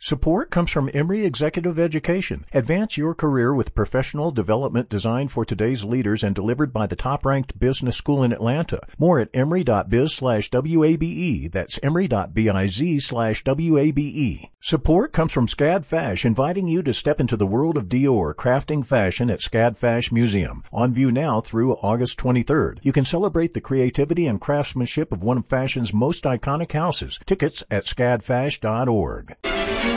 Support comes from Emory Executive Education. Advance your career with professional development designed for today's leaders and delivered by the top-ranked business school in Atlanta. More at emory.biz/WABE. That's emory.biz/WABE. Support comes from SCAD Fash, inviting you to step into the world of Dior, crafting fashion at SCAD Fash Museum. On view now through August 23rd. You can celebrate the creativity and craftsmanship of one of fashion's most iconic houses. Tickets at scadfash.org.